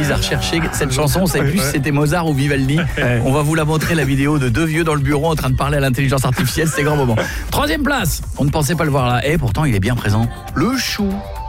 mise à rechercher cette chanson. On ne savait plus si c'était Mozart ou Vivaldi. On va vous la montrer, la vidéo de deux vieux dans le bureau en train de parler à l'intelligence artificielle. C'était grand moment. 3e place. On ne pensait pas le voir là. Et pourtant, il est bien présent. Le chou.